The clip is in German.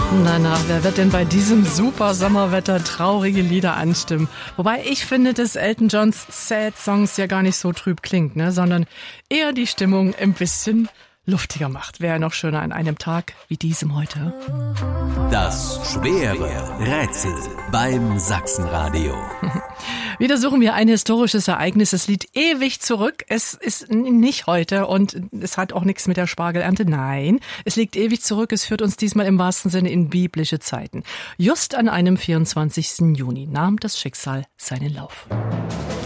Na, wer wird denn bei diesem super Sommerwetter traurige Lieder anstimmen? Wobei ich finde, dass Elton Johns Sad Songs ja gar nicht so trüb klingt, ne? Sondern eher die Stimmung ein bisschen luftiger macht. Wäre noch schöner an einem Tag wie diesem heute. Das schwere Rätsel beim Sachsenradio. Wieder suchen wir ein historisches Ereignis. Es liegt ewig zurück. Es ist nicht heute und es hat auch nichts mit der Spargelernte. Nein, es liegt ewig zurück. Es führt uns diesmal im wahrsten Sinne in biblische Zeiten. Just an einem 24. Juni nahm das Schicksal seinen Lauf.